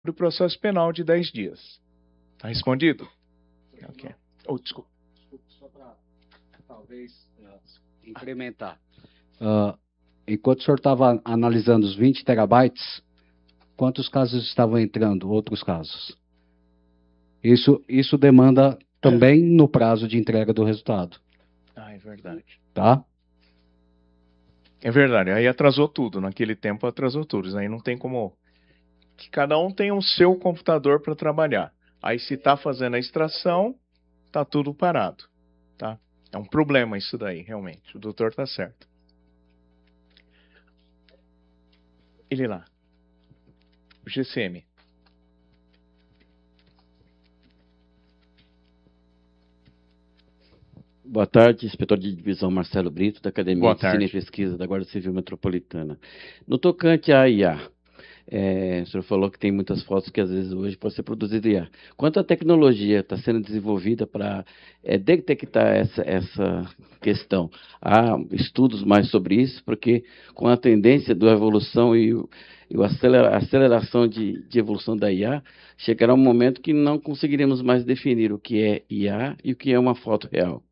do processo penal de 10 dias. Está respondido? Ok. Desculpa. Só para, talvez, incrementar. Enquanto o senhor estava analisando os 20 terabytes, quantos casos estavam entrando? Outros casos? Isso demanda também no prazo de entrega do resultado. É verdade. Tá? É verdade. Aí atrasou tudo. Naquele tempo atrasou tudo. Aí não tem como... Que cada um tem o seu computador para trabalhar. Aí se está fazendo a extração, está tudo parado. Tá? É um problema isso daí, realmente. O doutor está certo. Ele lá. O GCM. Boa tarde, inspetor de divisão Marcelo Brito, da Academia Boa de Ensino tarde. e Pesquisa da Guarda Civil Metropolitana. No tocante à IA, o senhor falou que tem muitas fotos que às vezes hoje pode ser produzida IA. Quanto à tecnologia está sendo desenvolvida para detectar essa questão? Há estudos mais sobre isso, porque com a tendência da evolução e a aceleração de evolução da IA, chegará um momento que não conseguiremos mais definir o que é IA e o que é uma foto real.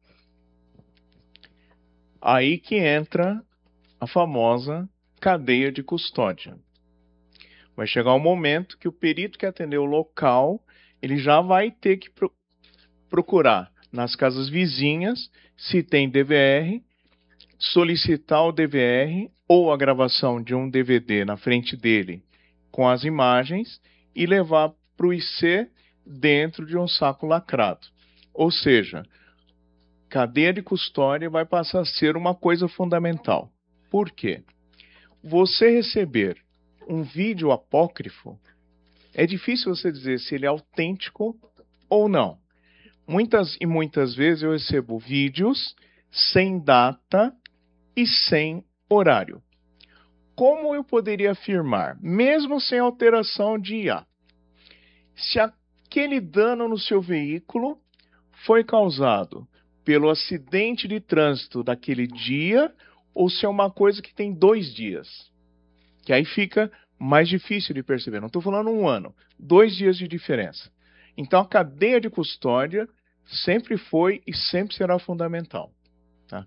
Aí que entra a famosa cadeia de custódia. Vai chegar um momento que o perito que atendeu o local, ele já vai ter que procurar nas casas vizinhas se tem DVR, solicitar o DVR ou a gravação de um DVD na frente dele com as imagens e levar para o IC dentro de um saco lacrado. Ou seja, cadeia de custódia vai passar a ser uma coisa fundamental. Por quê? Você receber um vídeo apócrifo, é difícil você dizer se ele é autêntico ou não. Muitas vezes eu recebo vídeos sem data e sem horário. Como eu poderia afirmar, mesmo sem alteração de IA, se aquele dano no seu veículo foi causado pelo acidente de trânsito daquele dia ou se é uma coisa que tem 2 dias? Que aí fica mais difícil de perceber. Não estou falando 1 ano, 2 dias de diferença. Então a cadeia de custódia sempre foi e sempre será fundamental. Tá?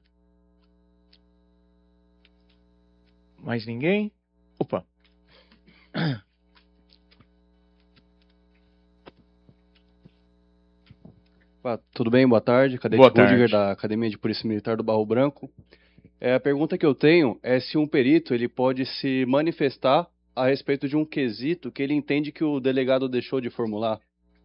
Mais ninguém? Opa. Tudo bem? Boa tarde. Cadete Boa tarde. Goldiger, da Academia de Polícia Militar do Barro Branco. A pergunta que eu tenho é se um perito ele pode se manifestar a respeito de um quesito que ele entende que o delegado deixou de formular.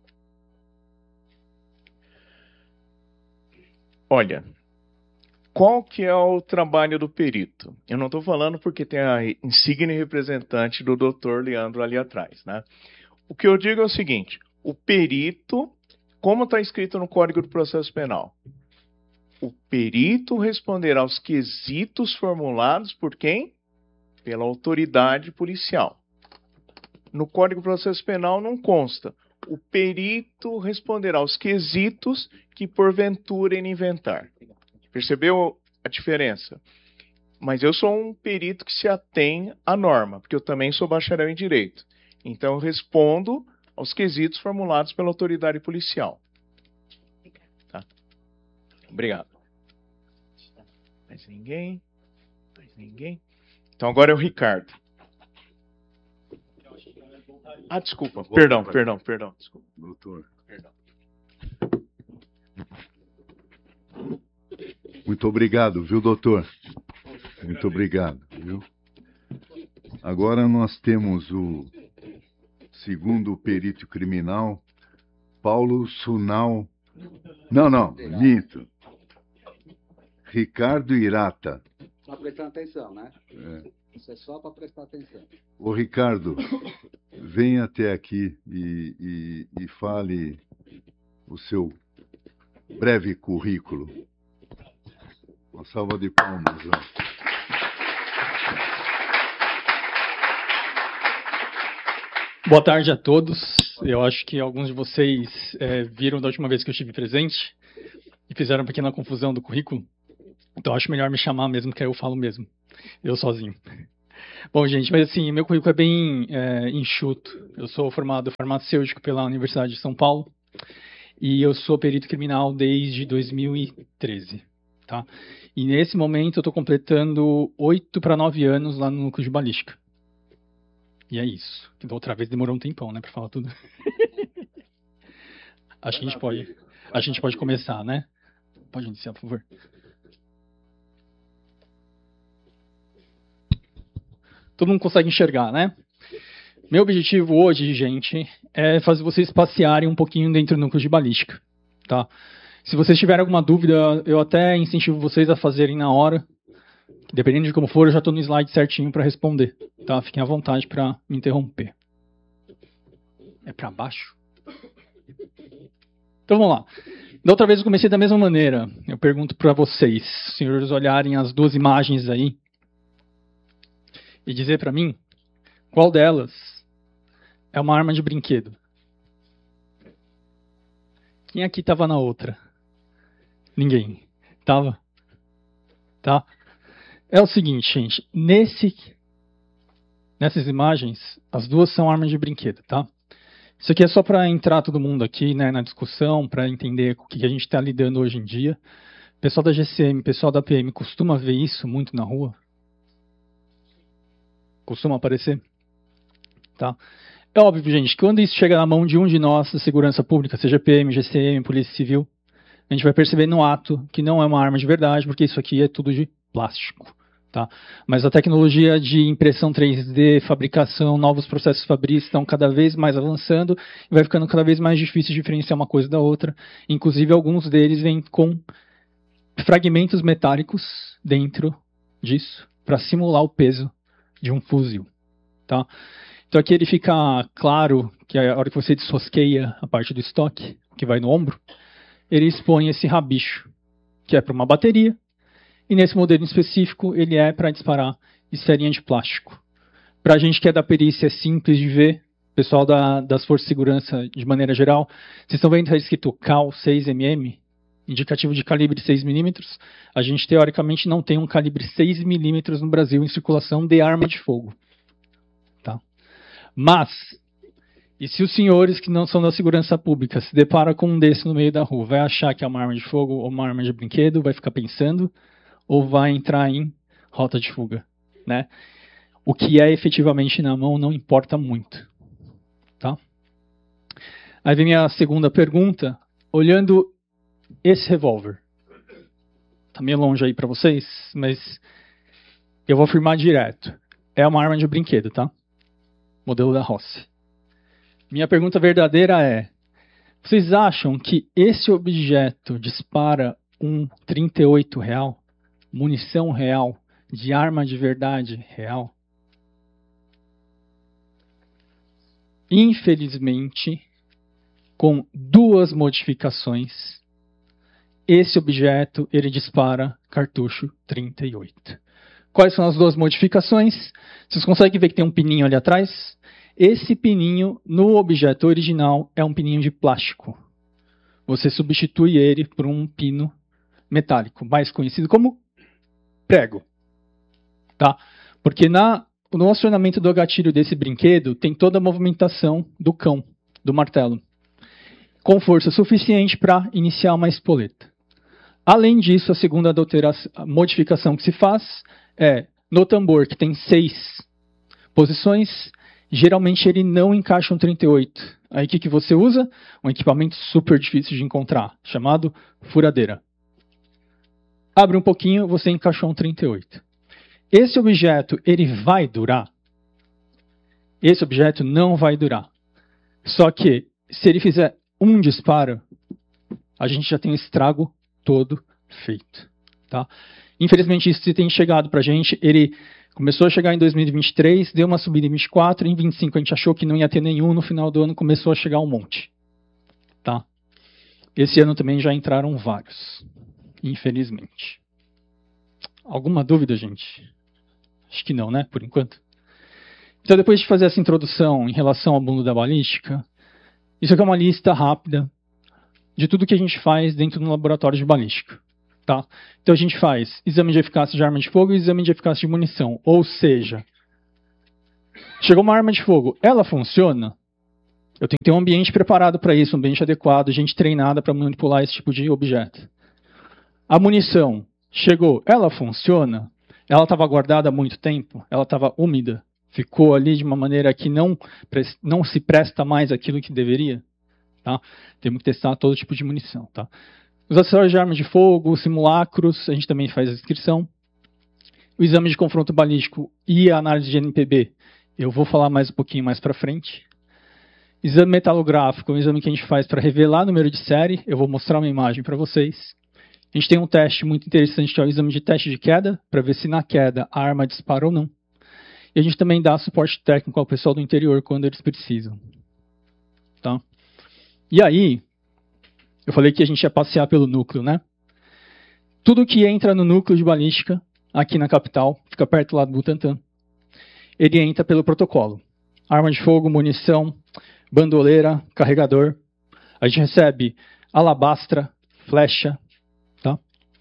Olha, qual que é o trabalho do perito? Eu não estou falando porque tem a insígne representante do Dr. Leandro ali atrás, né? O que eu digo é o seguinte, o perito, como está escrito no Código do Processo Penal, o perito responderá aos quesitos formulados por quem? Pela autoridade policial. No Código do Processo Penal não consta. O perito responderá aos quesitos que porventura ele inventar. Percebeu a diferença? Mas eu sou um perito que se atém à norma, porque eu também sou bacharel em Direito. Então eu respondo aos quesitos formulados pela autoridade policial. Tá? Obrigado. Mais ninguém? Mais ninguém? Então agora é o Ricardo. Desculpa. Perdão. Desculpa. Doutor. Perdão. Muito obrigado, viu, doutor? Muito obrigado, viu? Agora nós temos o segundo perito criminal, Paulo Sunal. Não, minto. Ricardo Irata. Só prestando atenção, né? Isso é só para prestar atenção. Ô, Ricardo, venha até aqui e fale o seu breve currículo. Uma salva de palmas. Boa tarde a todos. Eu acho que alguns de vocês viram da última vez que eu estive presente e fizeram uma pequena confusão do currículo. Então acho melhor me chamar mesmo, que aí eu falo mesmo. Eu sozinho. Bom, gente, mas assim, meu currículo é bem enxuto. Eu sou formado farmacêutico pela Universidade de São Paulo e eu sou perito criminal desde 2013, tá? E nesse momento eu estou completando 8 para 9 anos lá no núcleo de balística. E é isso. Que da outra vez demorou um tempão, né, para falar tudo. Acho que a gente pode começar, né? Pode iniciar, por favor. Todo mundo consegue enxergar, né? Meu objetivo hoje, gente, é fazer vocês passearem um pouquinho dentro do núcleo de balística, tá? Se vocês tiverem alguma dúvida, eu até incentivo vocês a fazerem na hora. Dependendo de como for, eu já estou no slide certinho para responder, tá? Fiquem à vontade para me interromper. É para baixo? Então vamos lá. Da outra vez eu comecei da mesma maneira. Eu pergunto para vocês, senhores, olharem as duas imagens aí e dizer para mim qual delas é uma arma de brinquedo. Quem aqui estava na outra? Ninguém. Tava? Tá? É o seguinte, gente. Nessas imagens, as duas são armas de brinquedo, tá? Isso aqui é só para entrar todo mundo aqui, né, na discussão, para entender com o que a gente está lidando hoje em dia. O pessoal da GCM, o pessoal da PM costuma ver isso muito na rua? Costuma aparecer? Tá? É óbvio, gente, que quando isso chega na mão de um de nós, da segurança pública, seja PM, GCM, Polícia Civil, a gente vai perceber no ato que não é uma arma de verdade, porque isso aqui é tudo de plástico. Tá? Mas a tecnologia de impressão 3D, fabricação, novos processos fabris estão cada vez mais avançando e vai ficando cada vez mais difícil de diferenciar uma coisa da outra. Inclusive, alguns deles vêm com fragmentos metálicos dentro disso para simular o peso de um fuzil. Tá? Então aqui ele fica claro que a hora que você desrosqueia a parte do estoque, que vai no ombro, ele expõe esse rabicho, que é para uma bateria. E nesse modelo específico, ele é para disparar esferinha de plástico. Para a gente que é da perícia, é simples de ver. Pessoal das Forças de Segurança, de maneira geral, vocês estão vendo que está escrito CAL 6mm, indicativo de calibre 6mm. A gente, teoricamente, não tem um calibre 6mm no Brasil em circulação de arma de fogo. Tá? Mas, e se os senhores que não são da segurança pública se deparam com um desse no meio da rua, vai achar que é uma arma de fogo ou uma arma de brinquedo, vai ficar pensando, ou vai entrar em rota de fuga, né? O que é efetivamente na mão não importa muito, tá? Aí vem minha segunda pergunta, olhando esse revólver. Tá meio longe aí para vocês, mas eu vou afirmar direto. É uma arma de brinquedo, tá? Modelo da Rossi. Minha pergunta verdadeira é: vocês acham que esse objeto dispara um 38 real? Munição real, de arma de verdade real? Infelizmente, com duas modificações, esse objeto ele dispara cartucho 38. Quais são as duas modificações? Vocês conseguem ver que tem um pininho ali atrás? Esse pininho, no objeto original, é um pininho de plástico. Você substitui ele por um pino metálico, mais conhecido como prego, tá? Porque no acionamento do gatilho desse brinquedo tem toda a movimentação do cão, do martelo, com força suficiente para iniciar uma espoleta. Além disso, a segunda modificação que se faz é no tambor, que tem 6 posições, geralmente ele não encaixa um 38. Aí o que você usa? Um equipamento super difícil de encontrar, chamado furadeira. Abre um pouquinho, você encaixou um 38. Esse objeto, ele vai durar? Esse objeto não vai durar. Só que, se ele fizer um disparo, a gente já tem o estrago todo feito. Tá? Infelizmente, isso tem chegado para a gente. Ele começou a chegar em 2023, deu uma subida em 24, em 25 a gente achou que não ia ter nenhum, no final do ano começou a chegar um monte. Tá? Esse ano também já entraram vários. Infelizmente. Alguma dúvida, gente? Acho que não, né? Por enquanto. Então, depois de fazer essa introdução em relação ao mundo da balística, isso aqui é uma lista rápida de tudo que a gente faz dentro do laboratório de balística. Tá? Então, a gente faz exame de eficácia de arma de fogo e exame de eficácia de munição. Ou seja, Chegou uma arma de fogo, ela funciona? Eu tenho que ter um ambiente preparado para isso, um ambiente adequado, gente treinada para manipular esse tipo de objeto. A munição chegou, ela funciona? Ela estava guardada há muito tempo? Ela estava úmida? Ficou ali de uma maneira que não se presta mais aquilo que deveria? Tá? Temos que testar todo tipo de munição. Tá? Os acessórios de armas de fogo, simulacros, a gente também faz a descrição. O exame de confronto balístico e a análise de NPB, eu vou falar mais um pouquinho mais para frente. Exame metalográfico, um exame que a gente faz para revelar número de série. Eu vou mostrar uma imagem para vocês. A gente tem um teste muito interessante, que é o exame de teste de queda, para ver se na queda a arma dispara ou não. E a gente também dá suporte técnico ao pessoal do interior quando eles precisam. Tá? E aí, eu falei que a gente ia passear pelo núcleo, né? Tudo que entra no núcleo de balística, aqui na capital, fica perto lá do Butantã, ele entra pelo protocolo. Arma de fogo, munição, bandoleira, carregador. A gente recebe alabastra, flecha, tá?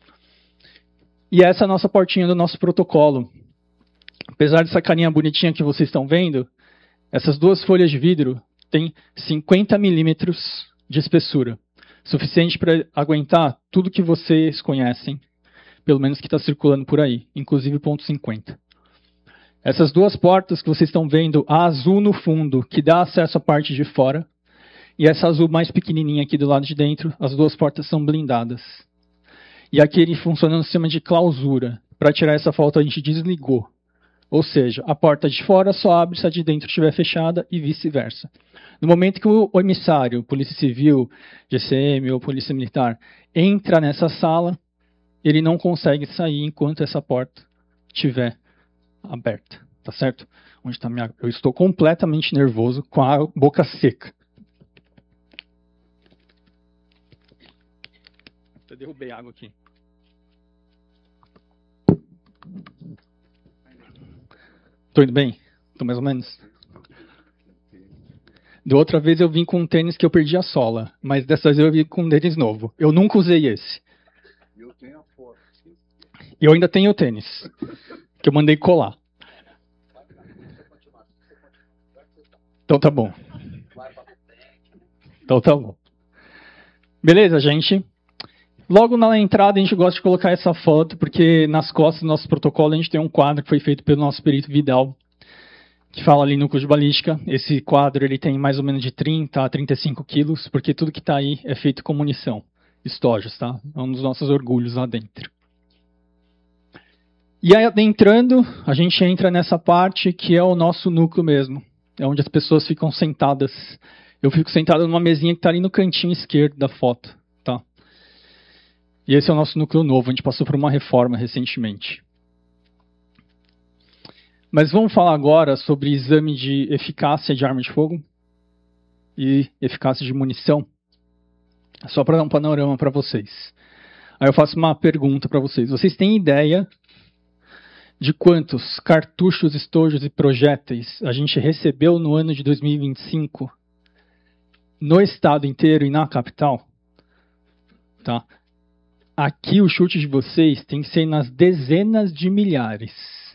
E essa é a nossa portinha do nosso protocolo. Apesar dessa carinha bonitinha que vocês estão vendo, essas duas folhas de vidro têm 50 milímetros de espessura. Suficiente para aguentar tudo que vocês conhecem, pelo menos que está circulando por aí, inclusive ponto .50. Essas duas portas que vocês estão vendo, a azul no fundo, que dá acesso à parte de fora, e essa azul mais pequenininha aqui do lado de dentro, as duas portas são blindadas. E aqui ele funciona no sistema de clausura. Para tirar essa falta a gente desligou. Ou seja, a porta de fora só abre se a de dentro estiver fechada e vice-versa. No momento que o emissário, Polícia Civil, GCM ou Polícia Militar, entra nessa sala, ele não consegue sair enquanto essa porta estiver aberta, tá certo? Onde está minha... Eu estou completamente nervoso, com a boca seca. Eu derrubei água aqui. Tô indo bem? Tô mais ou menos? Da outra vez eu vim com um tênis que eu perdi a sola, mas dessa vez eu vim com um tênis novo. Eu nunca usei esse. Eu tenho a foto. E eu ainda tenho o tênis, que eu mandei colar. Então tá bom. Então tá bom. Beleza, gente? Logo na entrada a gente gosta de colocar essa foto, porque nas costas do nosso protocolo a gente tem um quadro que foi feito pelo nosso perito Vidal, que fala ali no curso de balística. Esse quadro ele tem mais ou menos de 30 a 35 quilos, porque tudo que está aí é feito com munição, estojos, tá? É um dos nossos orgulhos lá dentro. E aí, adentrando, a gente entra nessa parte que é o nosso núcleo mesmo. É onde as pessoas ficam sentadas. Eu fico sentado numa mesinha que está ali no cantinho esquerdo da foto, tá? E esse é o nosso núcleo novo. A gente passou por uma reforma recentemente. Mas vamos falar agora sobre exame de eficácia de arma de fogo e eficácia de munição. Só para dar um panorama para vocês. Aí eu faço uma pergunta para vocês. Vocês têm ideia de quantos cartuchos, estojos e projéteis a gente recebeu no ano de 2025 no estado inteiro e na capital? Tá? Aqui o chute de vocês tem que ser nas dezenas de milhares.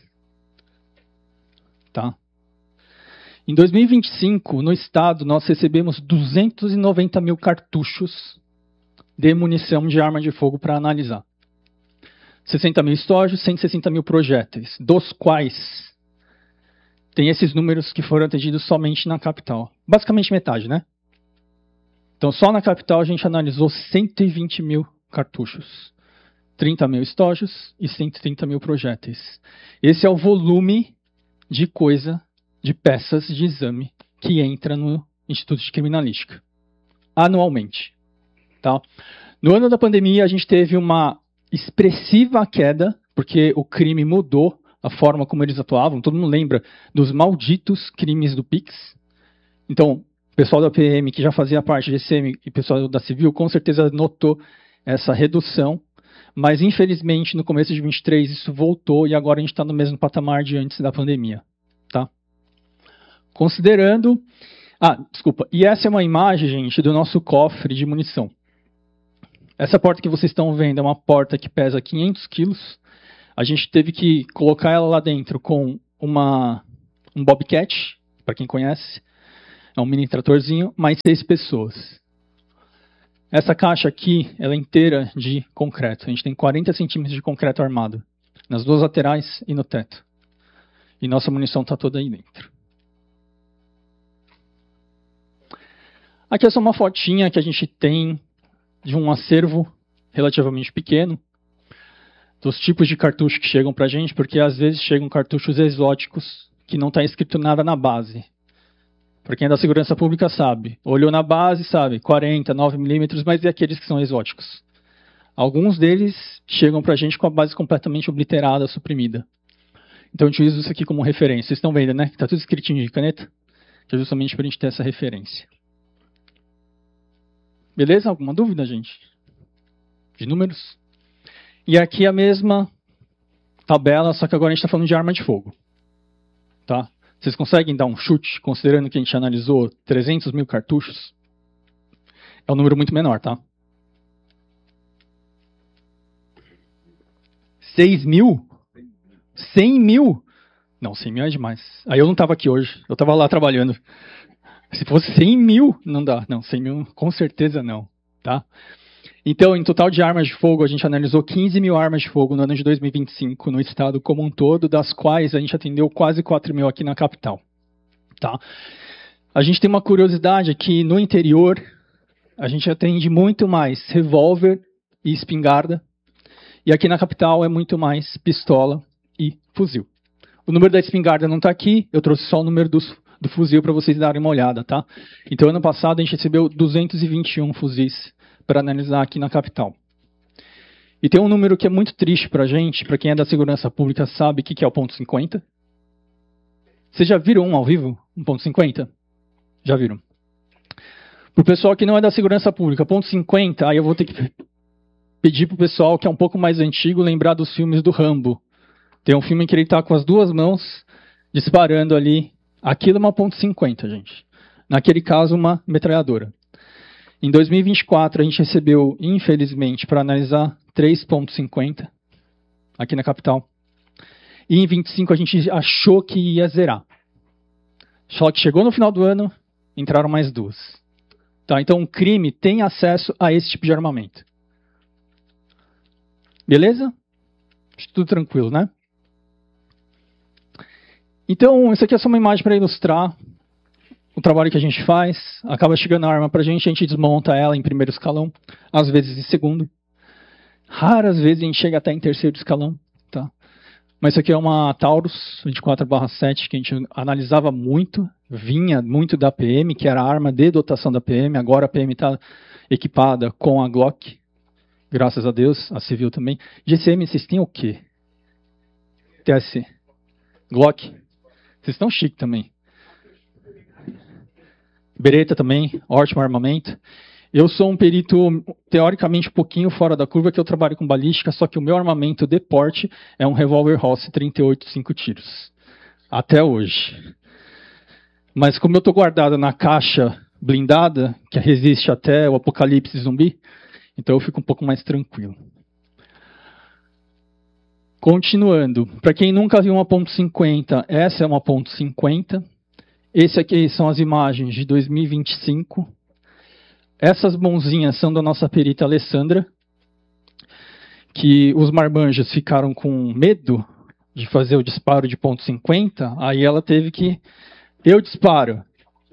Tá? Em 2025, no estado, nós recebemos 290 mil cartuchos de munição de arma de fogo para analisar. 60 mil estojos, 160 mil projéteis, dos quais tem esses números que foram atendidos somente na capital. Basicamente metade, né? Então, só na capital a gente analisou 120 mil cartuchos, 30 mil estojos e 130 mil projéteis. Esse é o volume de coisa, de peças de exame que entra no Instituto de Criminalística, anualmente. Tá? No ano da pandemia, a gente teve uma expressiva queda, porque o crime mudou a forma como eles atuavam. Todo mundo lembra dos malditos crimes do Pix. Então, o pessoal da PM, que já fazia parte do GCM, e o pessoal da Civil, com certeza notou essa redução. Mas, infelizmente, no começo de 23, isso voltou e agora a gente está no mesmo patamar de antes da pandemia. Tá? Considerando... desculpa. E essa é uma imagem, gente, do nosso cofre de munição. Essa porta que vocês estão vendo é uma porta que pesa 500 quilos. A gente teve que colocar ela lá dentro com uma um Bobcat, para quem conhece, é um mini tratorzinho, mais 6 pessoas. Essa caixa aqui, ela é inteira de concreto. A gente tem 40 centímetros de concreto armado, nas 2 laterais e no teto. E nossa munição está toda aí dentro. Aqui é só uma fotinha que a gente tem de um acervo relativamente pequeno, dos tipos de cartucho que chegam para a gente, porque às vezes chegam cartuchos exóticos que não está escrito nada na base. Para quem é da segurança pública sabe, olhou na base, sabe, 40, 9mm, mas e aqueles que são exóticos? Alguns deles chegam para a gente com a base completamente obliterada, suprimida. Então a gente usa isso aqui como referência. Vocês estão vendo, né? Está tudo escritinho de caneta, que é justamente para a gente ter essa referência. Beleza? Alguma dúvida, gente? De números? E aqui a mesma tabela, só que agora a gente está falando de arma de fogo. Tá? Vocês conseguem dar um chute, considerando que a gente analisou 300 mil cartuchos? É um número muito menor, tá? 6 mil? 100 mil? Não, 100 mil é demais. Aí eu não estava aqui hoje, eu estava lá trabalhando. Se fosse 100 mil, não dá. Não, 100 mil com certeza não. Tá? Então, em total de armas de fogo, a gente analisou 15 mil armas de fogo no ano de 2025 no estado como um todo, das quais a gente atendeu quase 4 mil aqui na capital. Tá? A gente tem uma curiosidade aqui, no interior, a gente atende muito mais revólver e espingarda, e aqui na capital é muito mais pistola e fuzil. O número da espingarda não está aqui, eu trouxe só o número do fuzil para vocês darem uma olhada, tá? Então, ano passado, a gente recebeu 221 fuzis para analisar aqui na capital. E tem um número que é muito triste para a gente, para quem é da segurança pública sabe o que é o ponto .50. Vocês já viram um ao vivo? Um ponto .50? Já viram? Para o pessoal que não é da segurança pública, ponto .50, aí eu vou ter que pedir para o pessoal que é um pouco mais antigo lembrar dos filmes do Rambo. Tem um filme em que ele está com as 2 mãos disparando ali. Aquilo é uma ponto .50, gente. Naquele caso, uma metralhadora. Em 2024, a gente recebeu, infelizmente, para analisar, 3,50 aqui na capital. E em 25 a gente achou que ia zerar. Só que chegou no final do ano, entraram mais 2. Tá? Então o crime tem acesso a esse tipo de armamento. Beleza? Tudo tranquilo, né? Então, isso aqui é só uma imagem para ilustrar o trabalho que a gente faz. Acaba chegando a arma para a gente desmonta ela em primeiro escalão, às vezes em segundo. Raras vezes a gente chega até em terceiro escalão. Tá? Mas isso aqui é uma Taurus 24/7 que a gente analisava muito, vinha muito da PM, que era a arma de dotação da PM. Agora a PM está equipada com a Glock, graças a Deus, a civil também. GCM, vocês têm o quê? TSC. Glock. Vocês estão chique também. Beretta também, ótimo armamento. Eu sou um perito, teoricamente, um pouquinho fora da curva, que eu trabalho com balística, só que o meu armamento de porte é um revólver Ross 38, 5 tiros. Até hoje. Mas como eu estou guardado na caixa blindada, que resiste até o apocalipse zumbi, então eu fico um pouco mais tranquilo. Continuando, para quem nunca viu uma ponto .50, essa é uma ponto .50. Esse aqui são as imagens de 2025. Essas mãozinhas são da nossa perita Alessandra, que os marmanjos ficaram com medo de fazer o disparo de ponto .50, aí ela teve que... Eu disparo.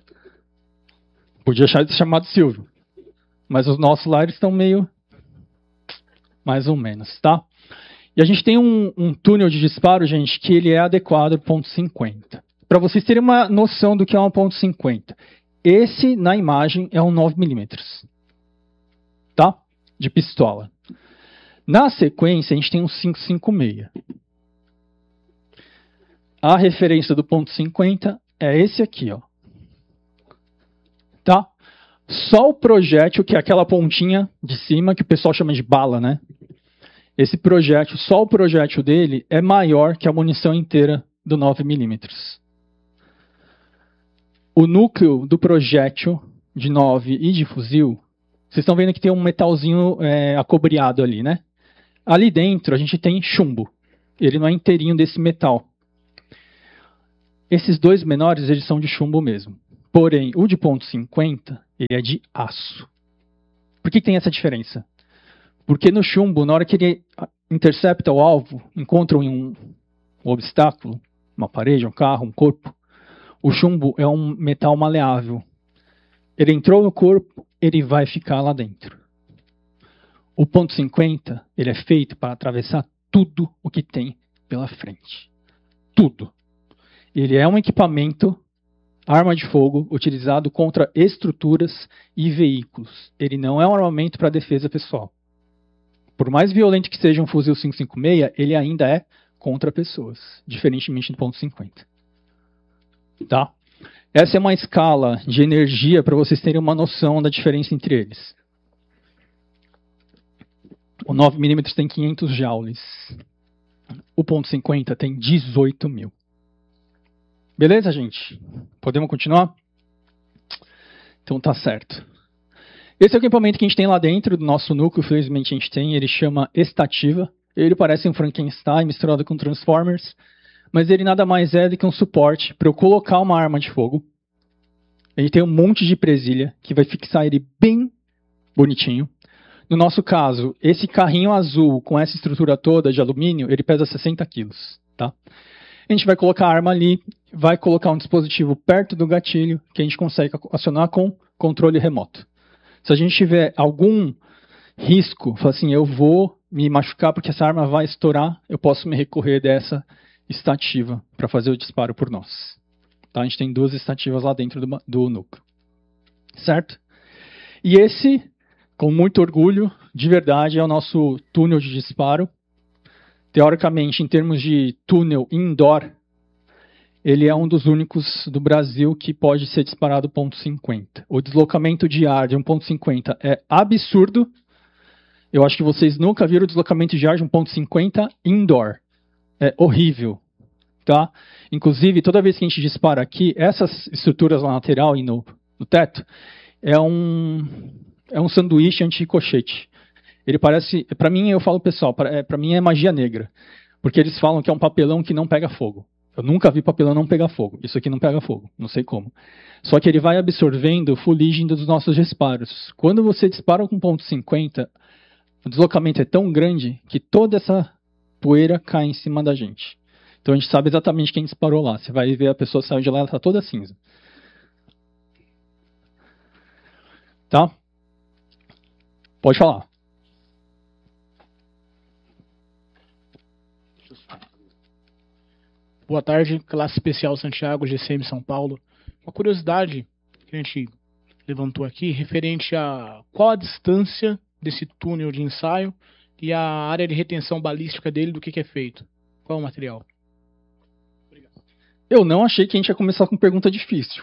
Podia achar chamado Silvio. Mas os nossos lá eles estão meio... mais ou menos, tá? E a gente tem um túnel de disparo, gente, que ele é adequado ao ponto .50. Para vocês terem uma noção do que é um ponto .50. Esse, na imagem, é um 9mm. Tá? De pistola. Na sequência, a gente tem um 5.56. A referência do ponto .50 é esse aqui, ó. Tá? Só o projétil, que é aquela pontinha de cima, que o pessoal chama de bala, né? Esse projétil, só o projétil dele é maior que a munição inteira do 9mm. O núcleo do projétil de 9 e de fuzil, vocês estão vendo que tem um metalzinho acobreado ali, né? Ali dentro a gente tem chumbo. Ele não é inteirinho desse metal. Esses dois menores, eles são de chumbo mesmo. Porém, o de ponto .50, ele é de aço. Por que tem essa diferença? Porque no chumbo, na hora que ele intercepta o alvo, encontra um obstáculo, uma parede, um carro, um corpo, o chumbo é um metal maleável. Ele entrou no corpo, ele vai ficar lá dentro. O ponto .50, ele é feito para atravessar tudo o que tem pela frente. Tudo. Ele é um equipamento, arma de fogo, utilizado contra estruturas e veículos. Ele não é um armamento para defesa pessoal. Por mais violento que seja um fuzil 5.56, ele ainda é contra pessoas, diferentemente do ponto .50. Tá? Essa é uma escala de energia para vocês terem uma noção da diferença entre eles. O 9mm tem 500 joules. O ponto .50 tem 18.000. Beleza, gente? Podemos continuar? Então tá certo. Esse é o equipamento que a gente tem lá dentro do nosso núcleo, felizmente a gente tem, ele chama Estativa. Ele parece um Frankenstein misturado com Transformers, mas ele nada mais é do que um suporte para eu colocar uma arma de fogo. Ele tem um monte de presilha que vai fixar ele bem bonitinho. No nosso caso, esse carrinho azul com essa estrutura toda de alumínio, ele pesa 60 quilos, tá? A gente vai colocar a arma ali, vai colocar um dispositivo perto do gatilho que a gente consegue acionar com controle remoto. Se a gente tiver algum risco, falar assim, eu vou me machucar porque essa arma vai estourar, eu posso me recorrer dessa estativa para fazer o disparo por nós. Tá? A gente tem 2 estativas lá dentro do núcleo. Certo? E esse, com muito orgulho, de verdade, é o nosso túnel de disparo. Teoricamente, em termos de túnel indoor, ele é um dos únicos do Brasil que pode ser disparado ponto .50. O deslocamento de ar de um ponto .50 é absurdo. Eu acho que vocês nunca viram o deslocamento de ar de um ponto .50 indoor. É horrível. Tá? Inclusive, toda vez que a gente dispara aqui, essas estruturas na lateral e no teto, é um sanduíche anti-ricochete. Ele parece, para mim, eu falo pessoal, para mim é magia negra. Porque eles falam que é um papelão que não pega fogo. Eu nunca vi papelão não pegar fogo. Isso aqui não pega fogo, não sei como. Só que ele vai absorvendo fuligem dos nossos disparos. Quando você dispara com ponto .50, o deslocamento é tão grande que toda essa poeira cai em cima da gente. Então a gente sabe exatamente quem disparou lá. Você vai ver a pessoa saiu de lá, ela está toda cinza. Tá? Pode falar. Boa tarde, classe especial Santiago, GCM São Paulo. Uma curiosidade que a gente levantou aqui, referente a qual a distância desse túnel de ensaio e a área de retenção balística dele, do que é feito. Qual é o material? Obrigado. Eu não achei que a gente ia começar com pergunta difícil.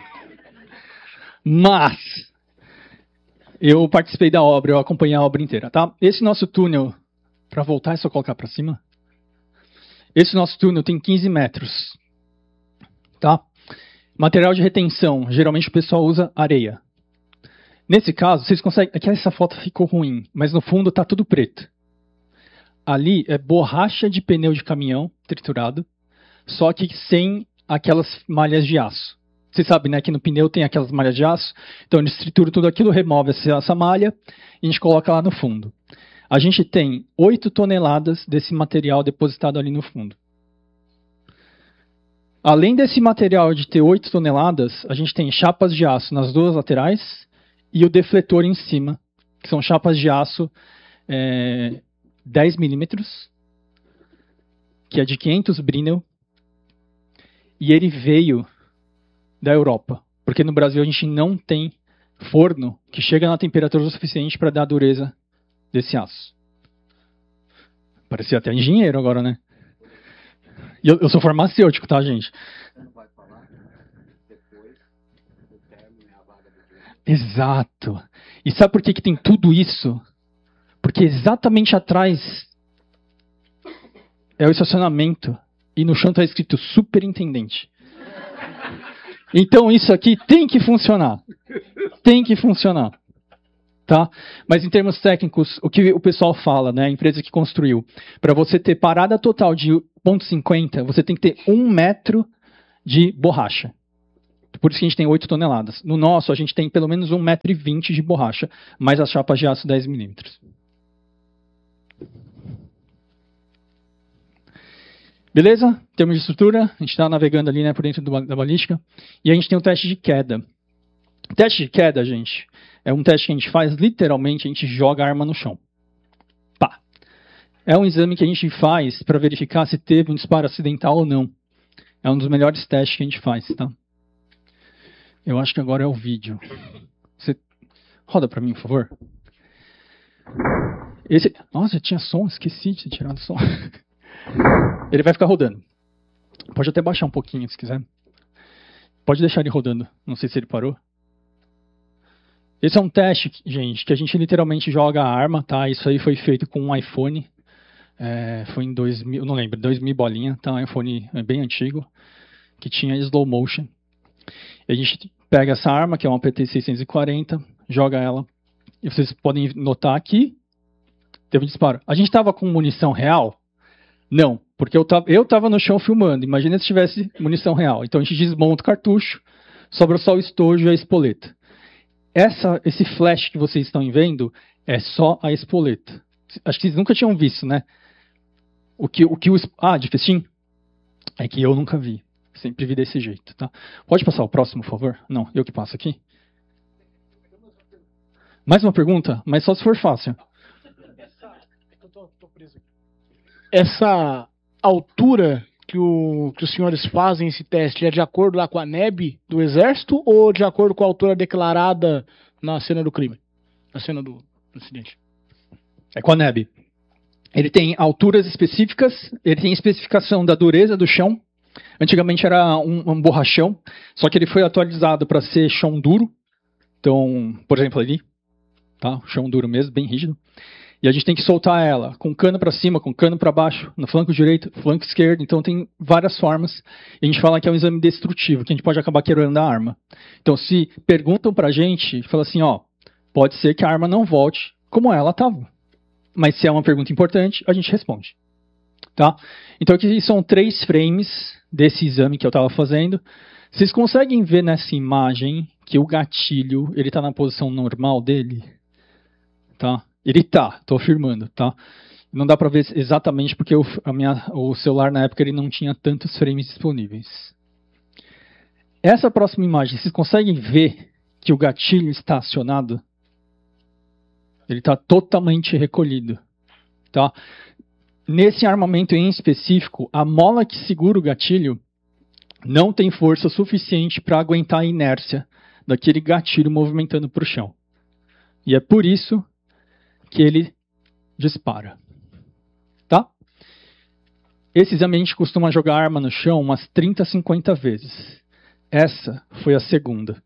Mas eu participei da obra, eu acompanhei a obra inteira, tá? Esse nosso túnel, para voltar é só colocar para cima. Esse nosso túnel tem 15 metros, tá? Material de retenção, geralmente o pessoal usa areia. Nesse caso, vocês conseguem... Aqui essa foto ficou ruim, mas no fundo está tudo preto. Ali é borracha de pneu de caminhão triturado, só que sem aquelas malhas de aço. Vocês sabem, né, que no pneu tem aquelas malhas de aço, então a gente tritura tudo aquilo, remove essa malha e a gente coloca lá no fundo. A gente tem 8 toneladas desse material depositado ali no fundo. Além desse material de ter 8 toneladas, a gente tem chapas de aço nas 2 laterais e o defletor em cima, que são chapas de aço 10 milímetros, que é de 500 Brinell, e ele veio da Europa, porque no Brasil a gente não tem forno que chega na temperatura o suficiente para dar a dureza desse aço. Parecia até engenheiro agora, né? E eu sou farmacêutico, tá, gente? Você não vai falar depois do término é a vaga do dia. Exato. E sabe por que tem tudo isso? Porque exatamente atrás é o estacionamento e no chão está escrito superintendente. Então isso aqui tem que funcionar. Tem que funcionar. Tá? Mas em termos técnicos, o que o pessoal fala, né, a empresa que construiu, para você ter parada total de ponto .50, você tem que ter 1 metro de borracha. Por isso que a gente tem 8 toneladas. No nosso, a gente tem pelo menos 1,20 m de borracha, mais as chapas de aço 10 mm. Beleza? Em termos de estrutura, a gente está navegando ali, né, por dentro da balística. E a gente tem o teste de queda. O teste de queda, gente, é um teste que a gente faz, literalmente, a gente joga a arma no chão. Pá. É um exame que a gente faz para verificar se teve um disparo acidental ou não. É um dos melhores testes que a gente faz, tá? Eu acho que agora é o vídeo. Você roda para mim, por favor. Nossa, tinha som, esqueci de tirar do som. Ele vai ficar rodando. Pode até baixar um pouquinho, se quiser. Pode deixar ele rodando. Não sei se ele parou. Esse é um teste, gente, que a gente literalmente joga a arma, tá? Isso aí foi feito com um iPhone. Foi em 2000, não lembro, 2000 bolinha, tá? Um iPhone bem antigo, que tinha slow motion. E a gente pega essa arma, que é uma PT-640, joga ela. E vocês podem notar aqui, teve um disparo. A gente estava com munição real? Não, porque eu tava no chão filmando. Imagina se tivesse munição real. Então a gente desmonta o cartucho, sobra só o estojo e a espoleta. Esse flash que vocês estão vendo é só a espoleta. Acho que vocês nunca tinham visto, né? De festim? É que eu nunca vi. Sempre vi desse jeito, tá? Pode passar o próximo, por favor? Não, eu que passo aqui. Mais uma pergunta? Mas só se for fácil. Essa altura que os senhores fazem esse teste é de acordo lá com a NEB do Exército ou de acordo com a altura declarada na cena do crime? Na cena do acidente? É com a NEB. Ele tem alturas específicas, ele tem especificação da dureza do chão. Antigamente era um borrachão, só que ele foi atualizado para ser chão duro. Então, por exemplo, ali, tá? Chão duro mesmo, bem rígido. E a gente tem que soltar ela com cano para cima, com cano para baixo, no flanco direito, flanco esquerdo. Então tem várias formas. E a gente fala que é um exame destrutivo, que a gente pode acabar quebrando a arma. Então se perguntam pra gente, fala assim, pode ser que a arma não volte como ela estava. Mas se é uma pergunta importante, a gente responde. Tá? Então aqui são 3 frames desse exame que eu estava fazendo. Vocês conseguem ver nessa imagem que o gatilho ele está na posição normal dele? Tá? Ele tá, estou afirmando, tá? Não dá para ver exatamente porque o celular na época ele não tinha tantos frames disponíveis. Essa próxima imagem, vocês conseguem ver que o gatilho está acionado? Ele está totalmente recolhido, tá? Nesse armamento em específico, a mola que segura o gatilho não tem força suficiente para aguentar a inércia daquele gatilho movimentando para o chão. E é por isso que ele dispara. Tá? Esse exame a gente costuma jogar a arma no chão umas 30, 50 vezes. Essa foi a segunda.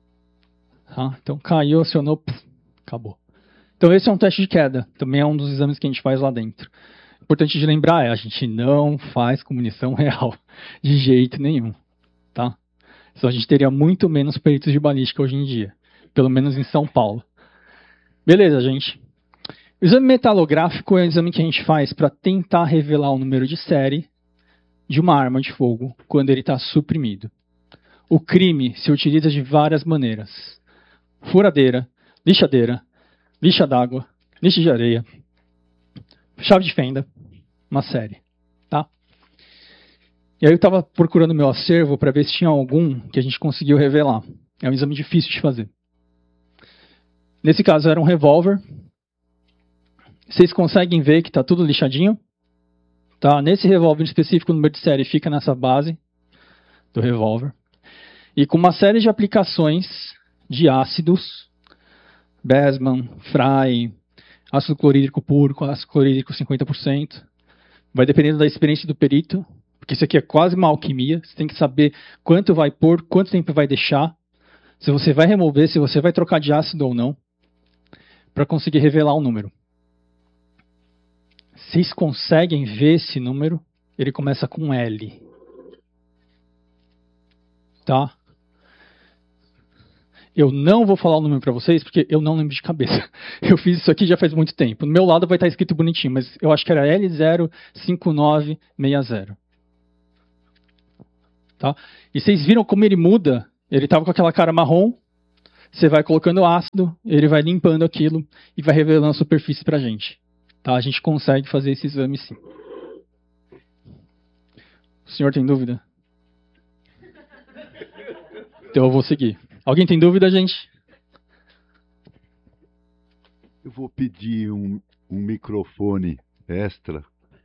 Tá? Então caiu, acionou, acabou. Então esse é um teste de queda. Também é um dos exames que a gente faz lá dentro. Importante de lembrar a gente não faz com munição real. De jeito nenhum. Tá? Senão a gente teria muito menos peritos de balística hoje em dia. Pelo menos em São Paulo. Beleza, gente. O exame metalográfico é o exame que a gente faz para tentar revelar o número de série de uma arma de fogo quando ele está suprimido. O crime se utiliza de várias maneiras. Furadeira, lixadeira, lixa d'água, lixa de areia, chave de fenda, uma série. Tá? E aí eu estava procurando meu acervo para ver se tinha algum que a gente conseguiu revelar. É um exame difícil de fazer. Nesse caso era um revólver. Vocês conseguem ver que está tudo lixadinho? Tá? Nesse revólver específico, o número de série fica nessa base do revólver. E com uma série de aplicações de ácidos, Besman, Fry, ácido clorídrico puro, ácido clorídrico 50%. Vai dependendo da experiência do perito, porque isso aqui é quase uma alquimia. Você tem que saber quanto vai pôr, quanto tempo vai deixar, se você vai remover, se você vai trocar de ácido ou não, para conseguir revelar o número. Vocês conseguem ver esse número? Ele começa com L. Tá? Eu não vou falar o número para vocês, porque eu não lembro de cabeça. Eu fiz isso aqui já faz muito tempo. No meu lado vai estar escrito bonitinho, mas eu acho que era L05960. Tá? E vocês viram como ele muda? Ele estava com aquela cara marrom, você vai colocando ácido, ele vai limpando aquilo e vai revelando a superfície para a gente. Tá? A gente consegue fazer esse exame sim. O senhor tem dúvida? Então eu vou seguir. Alguém tem dúvida, gente? Eu vou pedir um microfone extra.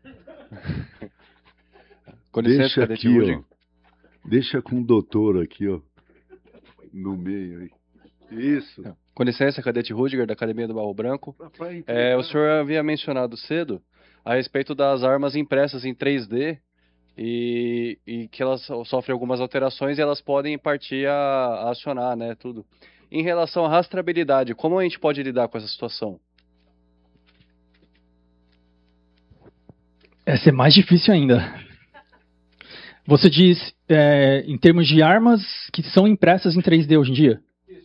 Com licença, Deixa cadete aqui, Rudiger. ó. Deixa com o doutor aqui, ó. No meio aí. Isso. Com licença, cadete Rudiger, da Academia do Barro Branco. O senhor havia mencionado cedo a respeito das armas impressas em 3D e que elas sofrem algumas alterações e elas podem partir a acionar, né, tudo. Em relação à rastreabilidade, como a gente pode lidar com essa situação? Essa é mais difícil ainda. Você diz em termos de armas que são impressas em 3D hoje em dia?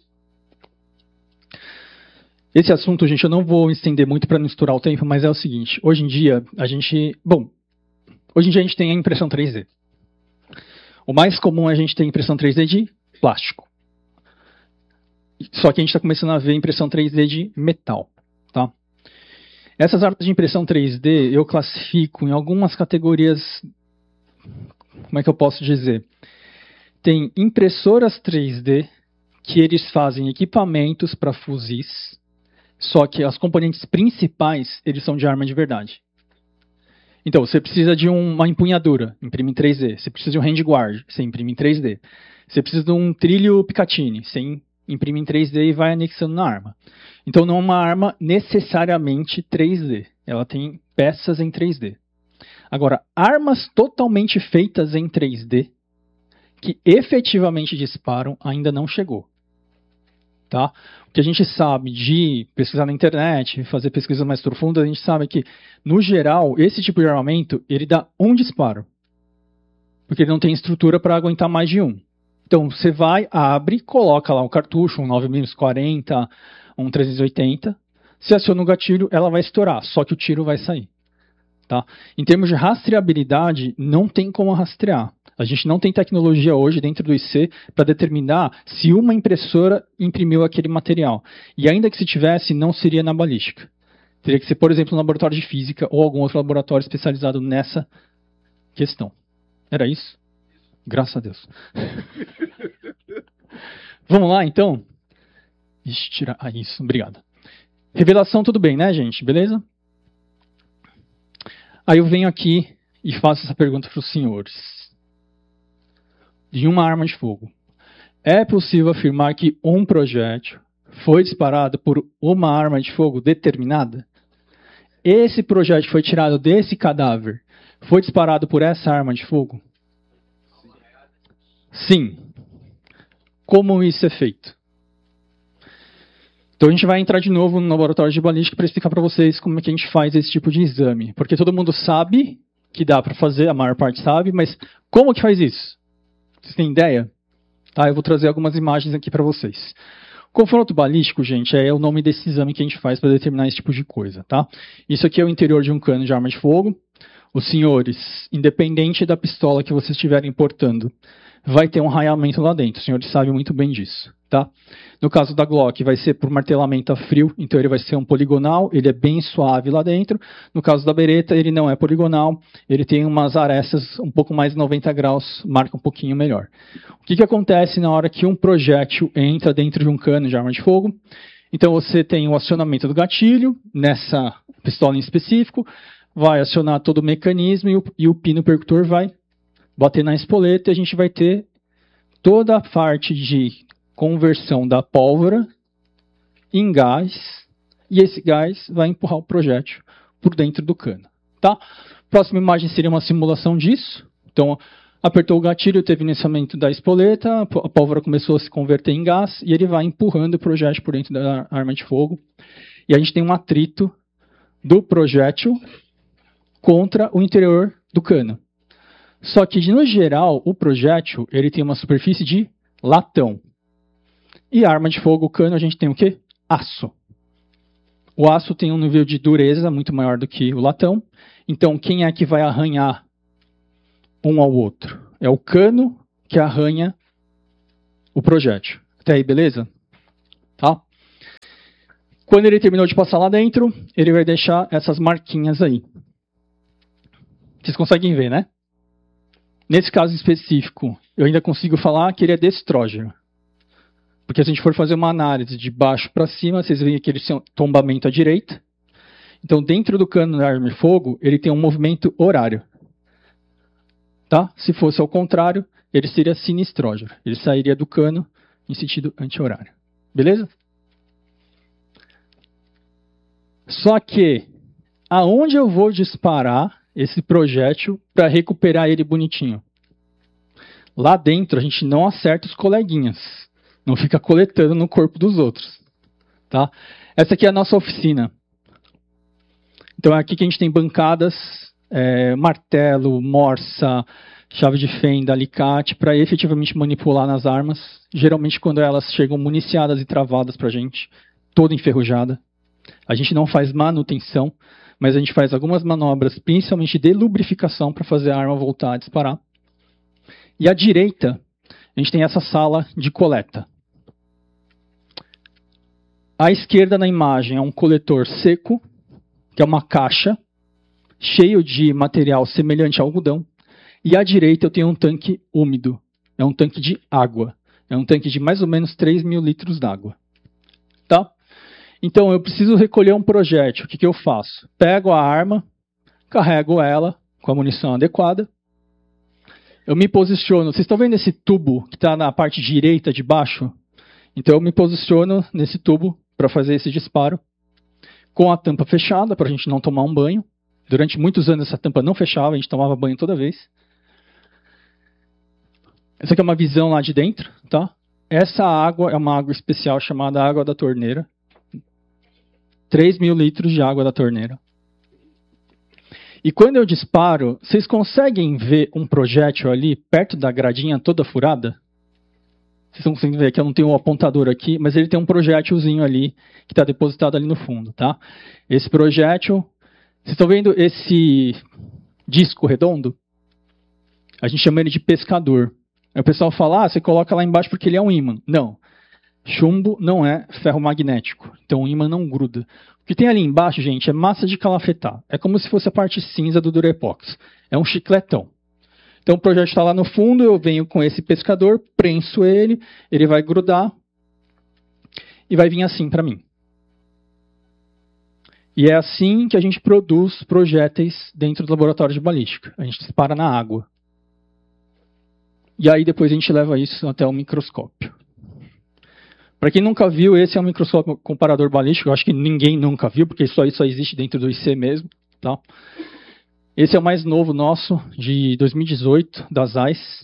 Esse assunto, gente, eu não vou me estender muito para não estourar o tempo, mas é o seguinte. Hoje em dia, a gente tem a impressão 3D. O mais comum é a gente ter impressão 3D de plástico. Só que a gente está começando a ver impressão 3D de metal. Tá? Essas armas de impressão 3D eu classifico em algumas categorias. Como é que eu posso dizer? Tem impressoras 3D que eles fazem equipamentos para fuzis, só que as componentes principais eles são de arma de verdade. Então, você precisa de uma empunhadura, imprime em 3D. Você precisa de um handguard, você imprime em 3D. Você precisa de um trilho Picatinny, você imprime em 3D e vai anexando na arma. Então, não é uma arma necessariamente 3D. Ela tem peças em 3D. Agora, armas totalmente feitas em 3D, que efetivamente disparam, ainda não chegou. Tá? O que a gente sabe de pesquisar na internet, fazer pesquisas mais profundas, a gente sabe que, no geral, esse tipo de armamento, ele dá um disparo. Porque ele não tem estrutura para aguentar mais de um. Então, você vai, abre, coloca lá o cartucho, um 9mm 40, um 380. Se aciona o gatilho, ela vai estourar, só que o tiro vai sair. Tá? Em termos de rastreabilidade, não tem como rastrear. A gente não tem tecnologia hoje dentro do IC para determinar se uma impressora imprimiu aquele material. E ainda que se tivesse, não seria na balística. Teria que ser, por exemplo, no laboratório de física ou algum outro laboratório especializado nessa questão. Era isso? Graças a Deus. Vamos lá, então? Ixi, tirar. Isso. Obrigado. Revelação, tudo bem, né, gente? Beleza? Aí eu venho aqui e faço essa pergunta para os senhores. De uma arma de fogo. É possível afirmar que um projétil foi disparado por uma arma de fogo determinada? Esse projétil foi tirado desse cadáver. Foi disparado por essa arma de fogo? Sim. Como isso é feito? Então a gente vai entrar de novo no laboratório de balística para explicar para vocês como é que a gente faz esse tipo de exame. Porque todo mundo sabe que dá para fazer, a maior parte sabe, mas como que faz isso? Vocês têm ideia? Tá, eu vou trazer algumas imagens aqui para vocês. Confronto balístico, gente, é o nome desse exame que a gente faz para determinar esse tipo de coisa. Tá? Isso aqui é o interior de um cano de arma de fogo. Os senhores, independente da pistola que vocês estiverem portando, vai ter um raiamento lá dentro. Os senhores sabem muito bem disso. Tá? No caso da Glock, vai ser por martelamento a frio, então ele vai ser um poligonal, ele é bem suave lá dentro. No caso da Beretta, ele não é poligonal, ele tem umas arestas um pouco mais de 90 graus, marca um pouquinho melhor. O que acontece na hora que um projétil entra dentro de um cano de arma de fogo? Então você tem o acionamento do gatilho, nessa pistola em específico, vai acionar todo o mecanismo e o pino percutor vai bater na espoleta e a gente vai ter toda a parte de conversão da pólvora em gás, e esse gás vai empurrar o projétil por dentro do cano. Tá? Próxima imagem seria uma simulação disso. Então, apertou o gatilho, teve iniciamento da espoleta, a pólvora começou a se converter em gás, e ele vai empurrando o projétil por dentro da arma de fogo. E a gente tem um atrito do projétil contra o interior do cano. Só que, no geral, o projétil ele tem uma superfície de latão. E a arma de fogo, o cano, a gente tem o quê? Aço. O aço tem um nível de dureza muito maior do que o latão. Então, quem é que vai arranhar um ao outro? É o cano que arranha o projétil. Até aí, beleza? Tá? Quando ele terminou de passar lá dentro, ele vai deixar essas marquinhas aí. Vocês conseguem ver, né? Nesse caso específico, eu ainda consigo falar que ele é destrógeno. Porque se a gente for fazer uma análise de baixo para cima, vocês veem aquele tombamento à direita. Então, dentro do cano da arma de fogo, ele tem um movimento horário. Tá? Se fosse ao contrário, ele seria sinistrógeno. Ele sairia do cano em sentido anti-horário. Beleza? Só que, aonde eu vou disparar esse projétil para recuperar ele bonitinho? Lá dentro, a gente não acerta os coleguinhas. Não fica coletando no corpo dos outros. Tá? Essa aqui é a nossa oficina. Então, é aqui que a gente tem bancadas, martelo, morsa, chave de fenda, alicate, para efetivamente manipular nas armas. Geralmente, quando elas chegam municiadas e travadas para a gente, toda enferrujada. A gente não faz manutenção, mas a gente faz algumas manobras, principalmente de lubrificação, para fazer a arma voltar a disparar. E à direita, a gente tem essa sala de coleta. À esquerda na imagem é um coletor seco, que é uma caixa, cheio de material semelhante a algodão. E à direita eu tenho um tanque úmido. É um tanque de água. É um tanque de mais ou menos 3.000 litros d'água. Tá? Então eu preciso recolher um projétil. O que eu faço? Pego a arma, carrego ela com a munição adequada. Eu me posiciono. Vocês estão vendo esse tubo que está na parte direita de baixo? Então eu me posiciono nesse tubo para fazer esse disparo. Com a tampa fechada, para a gente não tomar um banho. Durante muitos anos essa tampa não fechava, a gente tomava banho toda vez. Essa aqui é uma visão lá de dentro, tá? Essa água é uma água especial chamada água da torneira. 3.000 litros de água da torneira. E quando eu disparo, vocês conseguem ver um projétil ali perto da gradinha toda furada? Vocês não conseguem ver que eu não tenho um apontador aqui, mas ele tem um projétilzinho ali que está depositado ali no fundo, tá? Esse projétil, vocês estão vendo esse disco redondo? A gente chama ele de pescador. Aí o pessoal fala, você coloca lá embaixo porque ele é um ímã. Não. Chumbo não é ferro magnético. Então o ímã não gruda. O que tem ali embaixo, gente, é massa de calafetar. É como se fosse a parte cinza do Durepox. É um chicletão. Então o projétil está lá no fundo, eu venho com esse pescador, prenso ele, ele vai grudar e vai vir assim para mim. E é assim que a gente produz projéteis dentro do laboratório de balística. A gente dispara na água. E aí depois a gente leva isso até o microscópio. Para quem nunca viu, esse é um microscópio comparador balístico. Eu acho que ninguém nunca viu, porque isso aí só existe dentro do IC mesmo. Tá? Esse é o mais novo nosso, de 2018, da Zeiss.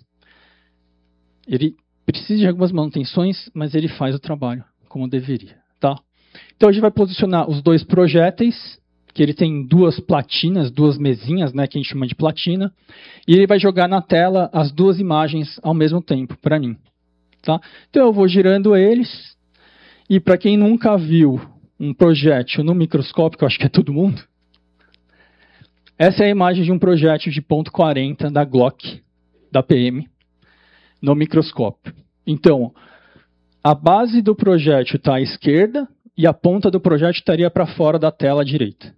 Ele precisa de algumas manutenções, mas ele faz o trabalho como deveria. Tá? Então a gente vai posicionar os dois projéteis, que ele tem duas platinas, duas mesinhas, né, que a gente chama de platina, e ele vai jogar na tela as duas imagens ao mesmo tempo, para mim. Tá? Então eu vou girando eles, e para quem nunca viu um projétil no microscópio, que eu acho que é todo mundo, essa é a imagem de um projétil de .40 da Glock, da PM, no microscópio. Então, a base do projétil está à esquerda e a ponta do projétil estaria para fora da tela à direita.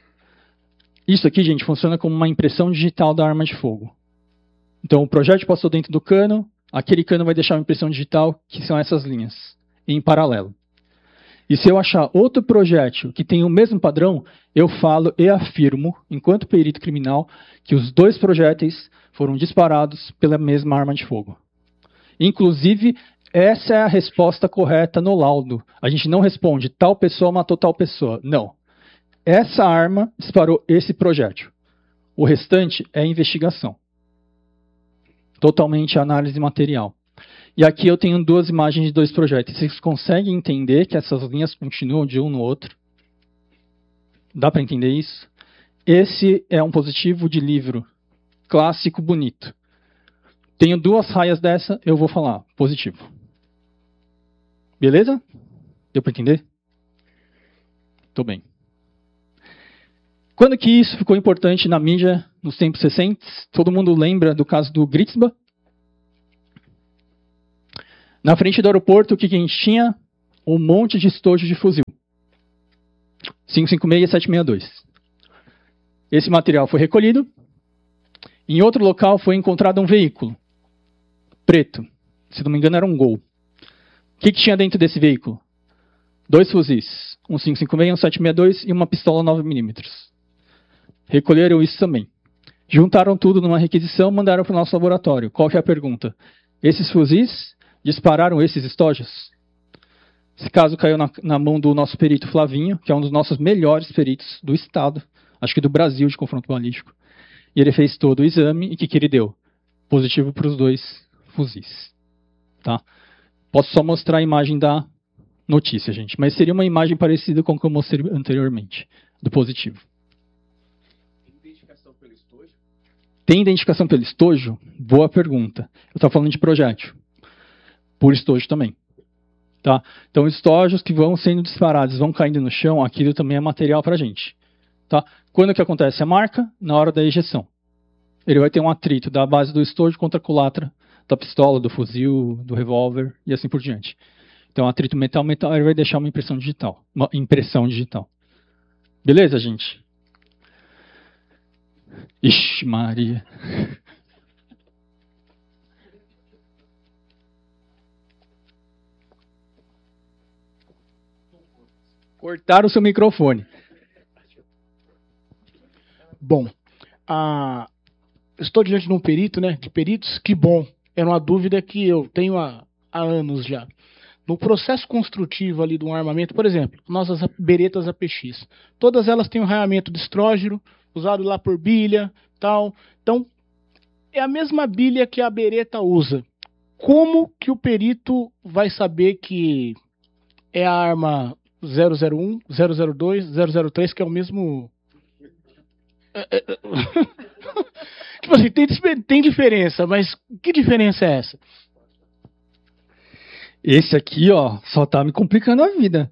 Isso aqui, gente, funciona como uma impressão digital da arma de fogo. Então, o projétil passou dentro do cano, aquele cano vai deixar uma impressão digital, que são essas linhas, em paralelo. E se eu achar outro projétil que tem o mesmo padrão, eu falo e afirmo, enquanto perito criminal, que os dois projéteis foram disparados pela mesma arma de fogo. Inclusive, essa é a resposta correta no laudo. A gente não responde, tal pessoa matou tal pessoa. Não. Essa arma disparou esse projétil. O restante é investigação. Totalmente análise material. E aqui eu tenho duas imagens de dois projéteis. Vocês conseguem entender que essas linhas continuam de um no outro? Dá para entender isso? Esse é um positivo de livro. Clássico, bonito. Tenho duas raias dessa, eu vou falar positivo. Beleza? Deu para entender? Tô bem. Quando que isso ficou importante na mídia nos tempos recentes? Todo mundo lembra do caso do Gritzba? Na frente do aeroporto, o que a gente tinha? Um monte de estojo de fuzil. 556 e 762. Esse material foi recolhido. Em outro local foi encontrado um veículo preto. Se não me engano, era um Gol. O que tinha dentro desse veículo? 2 fuzis. Um 556, um 762 e uma pistola 9mm. Recolheram isso também. Juntaram tudo numa requisição, mandaram para o nosso laboratório. Qual que é a pergunta? Esses fuzis dispararam esses estojos? Esse caso caiu na mão do nosso perito Flavinho, que é um dos nossos melhores peritos do estado, acho que do Brasil, de confronto balístico. E ele fez todo o exame e o que ele deu? Positivo para os 2 fuzis. Tá? Posso só mostrar a imagem da notícia, gente, mas seria uma imagem parecida com a que eu mostrei anteriormente, do positivo. Tem identificação pelo estojo? Boa pergunta. Eu estava falando de projétil. Por estojo também. Tá? Então, estojos que vão sendo disparados, vão caindo no chão, aquilo também é material para a gente. Tá? Quando que acontece a marca? Na hora da ejeção. Ele vai ter um atrito da base do estojo contra a culatra da pistola, do fuzil, do revólver e assim por diante. Então, atrito metal-metal, ele vai deixar uma impressão digital. Uma impressão digital. Beleza, gente? Ixi, Maria. Cortaram o seu microfone. Bom, estou diante de um perito, né? De peritos, que bom. Era uma dúvida que eu tenho há anos já. No processo construtivo ali de um armamento, por exemplo, nossas beretas APX, todas elas têm um raiamento de estrógeno, usado lá por bilha, tal. Então, é a mesma bilha que a bereta usa. Como que o perito vai saber que é a arma 001, 002, 003, que é o mesmo... Tipo assim, tem diferença, mas que diferença é essa? Esse aqui, ó, só tá me complicando a vida.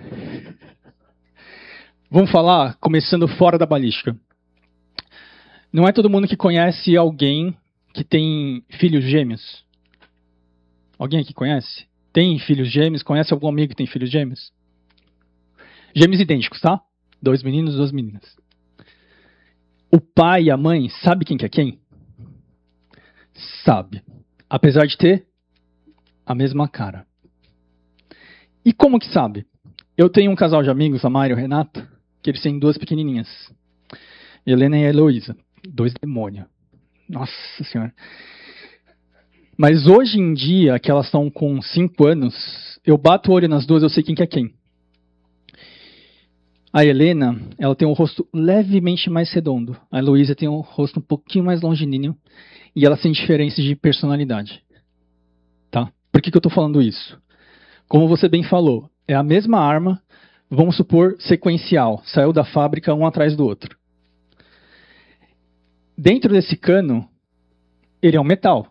Vamos falar, começando fora da balística. Não é todo mundo que conhece alguém que tem filhos gêmeos. Alguém aqui conhece? Tem filhos gêmeos? Conhece algum amigo que tem filhos gêmeos? Gêmeos idênticos, tá? 2 meninos, 2 meninas. O pai e a mãe, sabe quem que é quem? Sabe. Apesar de ter a mesma cara. E como que sabe? Eu tenho um casal de amigos, a Mário e o Renato, que eles têm 2 pequenininhas. Helena e a Heloísa. 2 demônios. Nossa Senhora. Mas hoje em dia, que elas estão com 5 anos, eu bato o olho nas 2, eu sei quem que é quem. A Helena, ela tem um rosto levemente mais redondo. A Heloísa tem um rosto um pouquinho mais longilíneo. E elas têm diferenças de personalidade. Tá? Por que eu estou falando isso? Como você bem falou, é a mesma arma, vamos supor, sequencial. Saiu da fábrica um atrás do outro. Dentro desse cano, ele é um metal.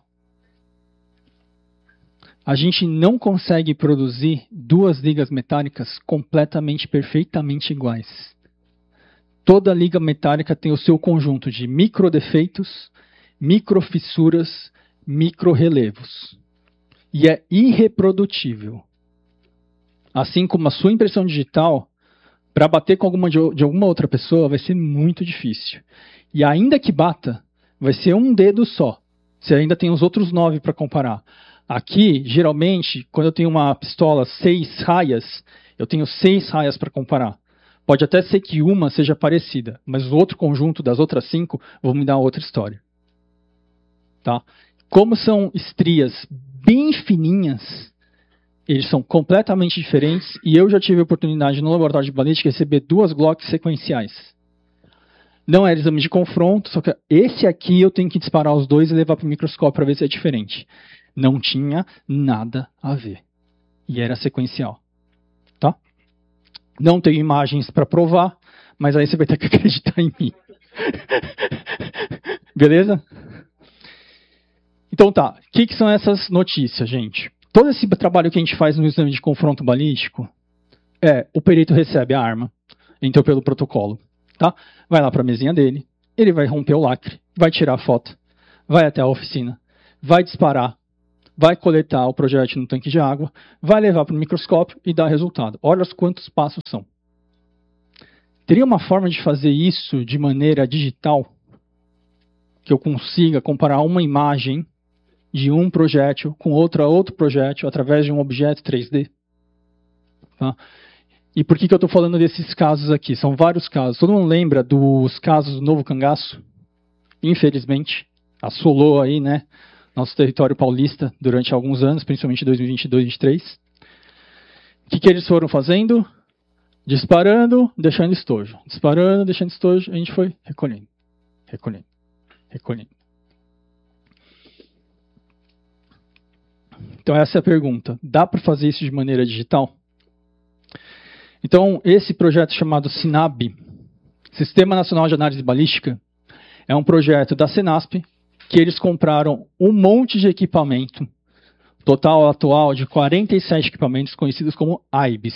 A gente não consegue produzir 2 ligas metálicas completamente, perfeitamente iguais. Toda liga metálica tem o seu conjunto de microdefeitos, microfissuras, microrelevos. E é irreprodutível. Assim como a sua impressão digital, para bater com alguma de alguma outra pessoa, vai ser muito difícil. E ainda que bata, vai ser um dedo só. Você ainda tem os outros 9 para comparar. Aqui, geralmente, quando eu tenho uma pistola 6 raias, eu tenho 6 raias para comparar. Pode até ser que uma seja parecida, mas o outro conjunto das outras 5 vão me dar outra história. Tá? Como são estrias bem fininhas, eles são completamente diferentes e eu já tive a oportunidade no laboratório de balística de receber 2 Glocks sequenciais. Não era exame de confronto, só que esse aqui eu tenho que disparar os 2 e levar para o microscópio para ver se é diferente. Não tinha nada a ver. E era sequencial. Tá? Não tenho imagens para provar, mas aí você vai ter que acreditar em mim. Beleza? Então tá, o que são essas notícias, gente? Todo esse trabalho que a gente faz no exame de confronto balístico o perito recebe a arma, entrou pelo protocolo, tá? Vai lá para a mesinha dele, ele vai romper o lacre, vai tirar a foto, vai até a oficina, vai disparar, vai coletar o projétil no tanque de água, vai levar para o microscópio e dar resultado. Olha quantos passos são. Teria uma forma de fazer isso de maneira digital, que eu consiga comparar uma imagem de um projétil com outro projétil através de um objeto 3D? Tá? E por que eu estou falando desses casos aqui? São vários casos. Todo mundo lembra dos casos do Novo Cangaço? Infelizmente, assolou aí, né, nosso território paulista durante alguns anos, principalmente 2022 e 2023. O que eles foram fazendo? Disparando, deixando estojo. Disparando, deixando estojo. A gente foi recolhendo. Então essa é a pergunta. Dá para fazer isso de maneira digital? Então, esse projeto chamado SINAB, Sistema Nacional de Análise Balística, é um projeto da Senasp, que eles compraram um monte de equipamento, total atual de 47 equipamentos conhecidos como AIBs,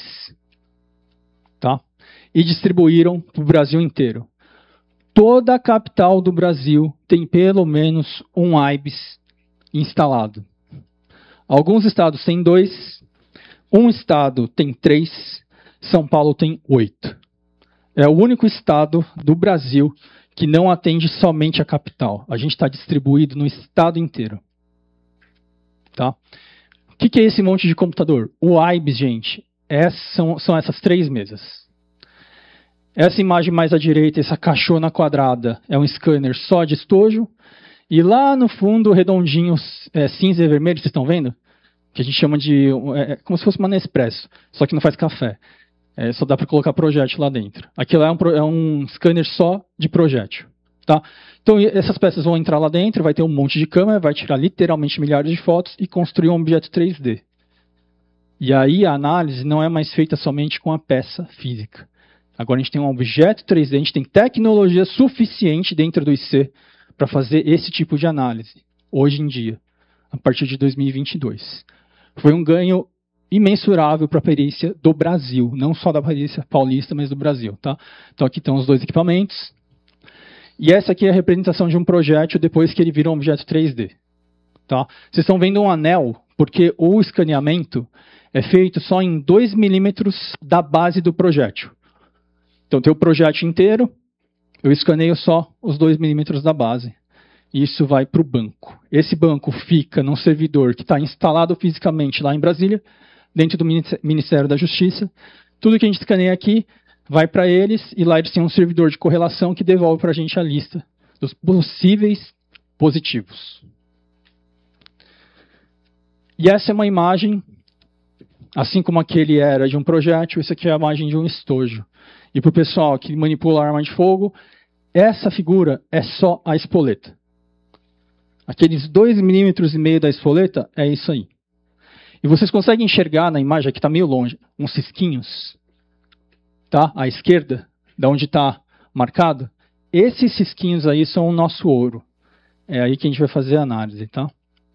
tá? E distribuíram para o Brasil inteiro. Toda a capital do Brasil tem pelo menos um AIBs instalado. Alguns estados têm 2, um estado tem 3, São Paulo tem 8. É o único estado do Brasil que não atende somente a capital. A gente está distribuído no estado inteiro. Tá? O que é esse monte de computador? O AIBS, gente, são essas 3 mesas. Essa imagem mais à direita, essa caixona quadrada, é um scanner só de estojo. E lá no fundo, redondinho, cinza e vermelho, vocês estão vendo? Que a gente chama de... como se fosse uma Nespresso, só que não faz café. Só dá para colocar projétil lá dentro. Aquilo é um scanner só de projétil. Tá? Então essas peças vão entrar lá dentro, vai ter um monte de câmera, vai tirar literalmente milhares de fotos e construir um objeto 3D. E aí a análise não é mais feita somente com a peça física. Agora a gente tem um objeto 3D, a gente tem tecnologia suficiente dentro do IC para fazer esse tipo de análise, hoje em dia, a partir de 2022. Foi um ganho imensurável para a perícia do Brasil, não só da perícia paulista, mas do Brasil. Tá? Então aqui estão os 2 equipamentos. E essa aqui é a representação de um projétil depois que ele vira um objeto 3D. Tá? Vocês estão vendo um anel, porque o escaneamento é feito só em 2 milímetros da base do projétil. Então tem o projétil inteiro, eu escaneio só os 2 milímetros da base. E isso vai para o banco. Esse banco fica num servidor que está instalado fisicamente lá em Brasília, dentro do Ministério da Justiça. Tudo que a gente escaneia aqui vai para eles, e lá eles têm um servidor de correlação que devolve para a gente a lista dos possíveis positivos. E essa é uma imagem, assim como aquele era de um projétil, essa aqui é a imagem de um estojo. E para o pessoal que manipula a arma de fogo, essa figura é só a espoleta. Aqueles 2,5 milímetros da espoleta é isso aí. E vocês conseguem enxergar na imagem, aqui está meio longe, uns cisquinhos, tá? À esquerda, da onde está marcado. Esses cisquinhos aí são o nosso ouro. É aí que a gente vai fazer a análise, tá?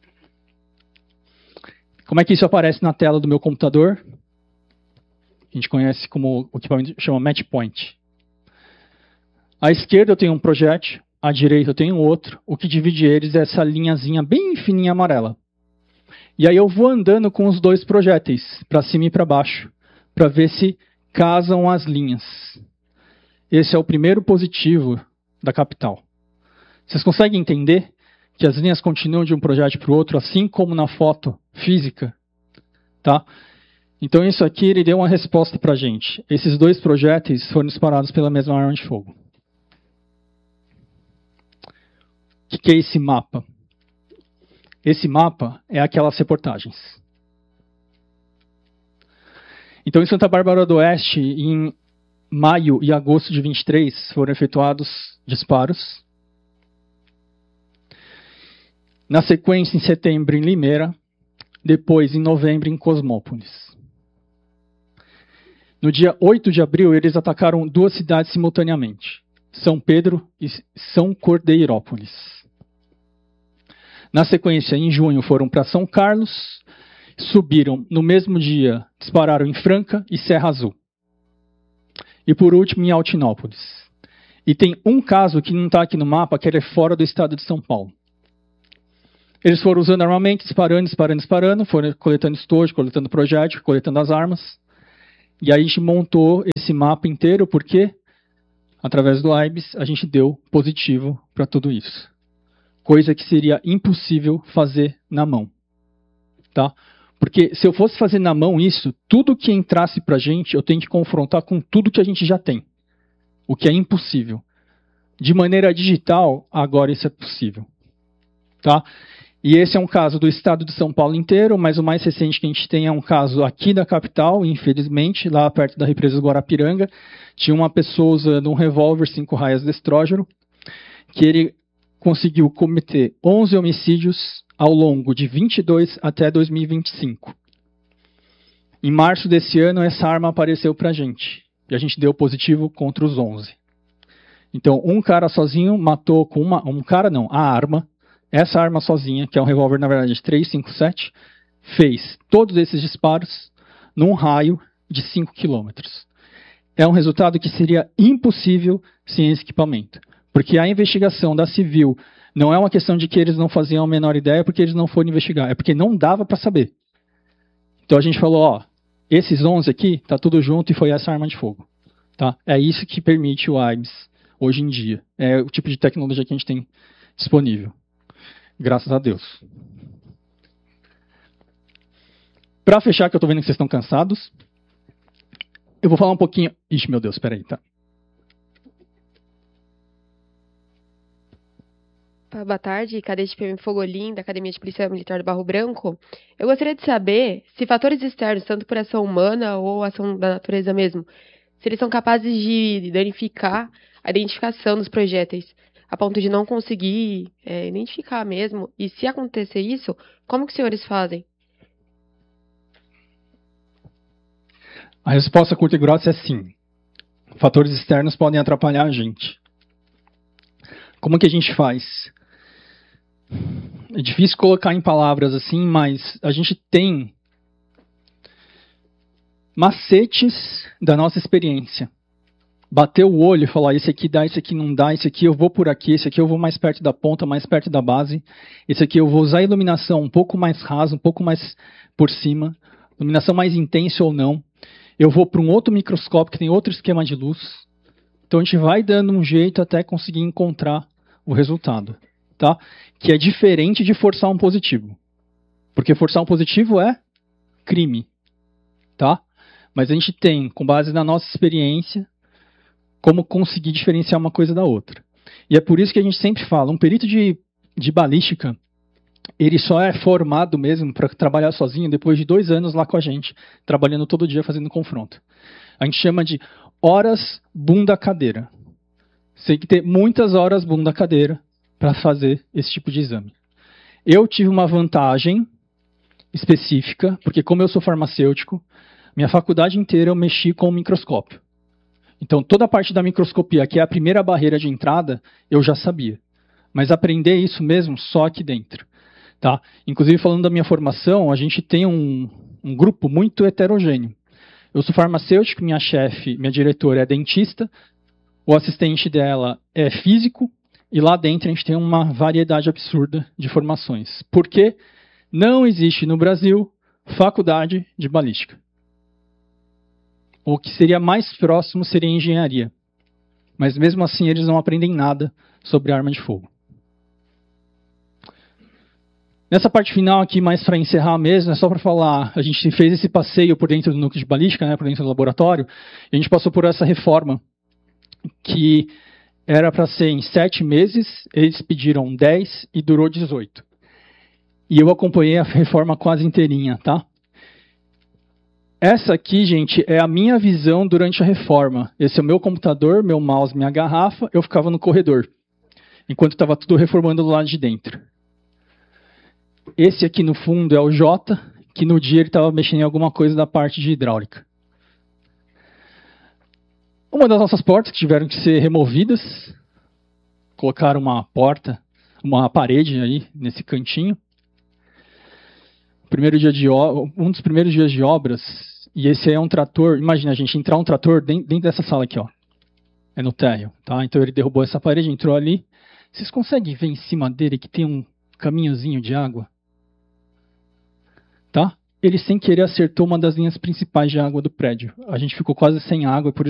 Como é que isso aparece na tela do meu computador? A gente conhece como o equipamento chama Match Point. À esquerda eu tenho um projétil, à direita eu tenho outro. O que divide eles é essa linhazinha bem fininha amarela. E aí eu vou andando com os 2 projéteis, para cima e para baixo, para ver se casam as linhas. Esse é o primeiro positivo da capital. Vocês conseguem entender que as linhas continuam de um projétil para o outro, assim como na foto física? Tá? Então isso aqui ele deu uma resposta para a gente. Esses 2 projéteis foram disparados pela mesma arma de fogo. O que é esse mapa? Esse mapa é aquelas reportagens. Então, em Santa Bárbara do Oeste, em maio e agosto de 23, foram efetuados disparos. Na sequência, em setembro, em Limeira. Depois, em novembro, em Cosmópolis. No dia 8 de abril, eles atacaram 2 cidades simultaneamente. São Pedro e São Cordeirópolis. Na sequência, em junho, foram para São Carlos, subiram no mesmo dia, dispararam em Franca e Serra Azul. E por último, em Altinópolis. E tem um caso que não está aqui no mapa, que ele é fora do estado de São Paulo. Eles foram usando armamento, disparando, foram coletando estojo, coletando projétil, coletando as armas. E aí a gente montou esse mapa inteiro, porque, através do AIBS, a gente deu positivo para tudo isso. Coisa que seria impossível fazer na mão. Tá? Porque se eu fosse fazer na mão isso, tudo que entrasse para a gente, eu tenho que confrontar com tudo que a gente já tem. O que é impossível. De maneira digital, agora isso é possível. Tá? E esse é um caso do estado de São Paulo inteiro, mas o mais recente que a gente tem é um caso aqui da capital, infelizmente, lá perto da represa do Guarapiranga. Tinha uma pessoa usando um revólver 5 raias de estrógeno, que ele conseguiu cometer 11 homicídios ao longo de 22 até 2025. Em março desse ano, essa arma apareceu pra gente. E a gente deu positivo contra os 11. Então, um cara sozinho matou com a arma. Essa arma sozinha, que é um revólver, na verdade, de 357, fez todos esses disparos num raio de 5 quilômetros. É um resultado que seria impossível sem esse equipamento. Porque a investigação da civil não é uma questão de que eles não faziam a menor ideia porque eles não foram investigar. É porque não dava para saber. Então a gente falou, ó, esses 11 aqui, tá tudo junto e foi essa arma de fogo. Tá? É isso que permite o AIBS hoje em dia. É o tipo de tecnologia que a gente tem disponível. Graças a Deus. Para fechar, que eu estou vendo que vocês estão cansados, eu vou falar um pouquinho... Ixi, meu Deus, espera aí, tá? Boa tarde, cadete PM Fogolin, da Academia de Polícia Militar do Barro Branco. Eu gostaria de saber se fatores externos, tanto por ação humana ou ação da natureza mesmo, se eles são capazes de danificar a identificação dos projéteis, a ponto de não conseguir identificar mesmo. E se acontecer isso, como que os senhores fazem? A resposta curta e grossa é sim. Fatores externos podem atrapalhar a gente. Como que a gente faz? É difícil colocar em palavras assim, mas a gente tem macetes da nossa experiência. Bater o olho e falar, esse aqui dá, esse aqui não dá, esse aqui eu vou por aqui, esse aqui eu vou mais perto da ponta, mais perto da base, esse aqui eu vou usar a iluminação um pouco mais rasa, um pouco mais por cima, iluminação mais intensa ou não. Eu vou para um outro microscópio que tem outro esquema de luz. Então a gente vai dando um jeito até conseguir encontrar o resultado. Tá? Que é diferente de forçar um positivo. Porque forçar um positivo é crime. Tá? Mas a gente tem, com base na nossa experiência, como conseguir diferenciar uma coisa da outra. E é por isso que a gente sempre fala, um perito de balística, ele só é formado mesmo para trabalhar sozinho depois de 2 anos lá com a gente, trabalhando todo dia fazendo confronto. A gente chama de horas bunda-cadeira. Você tem que ter muitas horas bunda-cadeira para fazer esse tipo de exame. Eu tive uma vantagem específica, porque como eu sou farmacêutico, minha faculdade inteira eu mexi com o microscópio. Então, toda a parte da microscopia, que é a primeira barreira de entrada, eu já sabia. Mas aprender isso mesmo só aqui dentro. Tá? Inclusive, falando da minha formação, a gente tem um grupo muito heterogêneo. Eu sou farmacêutico, minha chefe, minha diretora é dentista, o assistente dela é físico, e lá dentro a gente tem uma variedade absurda de formações. Porque não existe no Brasil faculdade de balística. O que seria mais próximo seria engenharia. Mas mesmo assim eles não aprendem nada sobre arma de fogo. Nessa parte final aqui, mais para encerrar mesmo, é só para falar, a gente fez esse passeio por dentro do núcleo de balística, né, por dentro do laboratório, e a gente passou por essa reforma, que era para ser em 7 meses, eles pediram 10 e durou 18. E eu acompanhei a reforma quase inteirinha, tá? Essa aqui, gente, é a minha visão durante a reforma. Esse é o meu computador, meu mouse, minha garrafa. Eu ficava no corredor, enquanto estava tudo reformando do lado de dentro. Esse aqui no fundo é o Jota, que no dia ele estava mexendo em alguma coisa da parte de hidráulica. Uma das nossas portas que tiveram que ser removidas, colocaram uma porta, uma parede aí nesse cantinho. Um dos primeiros dias de obras, e esse aí é um trator, imagina a gente entrar um trator dentro dessa sala aqui, ó. É no térreo, tá? Então ele derrubou essa parede, entrou ali. Vocês conseguem ver em cima dele que tem um caminhozinho de água, tá? Ele sem querer acertou uma das linhas principais de água do prédio. A gente ficou quase sem água, por isso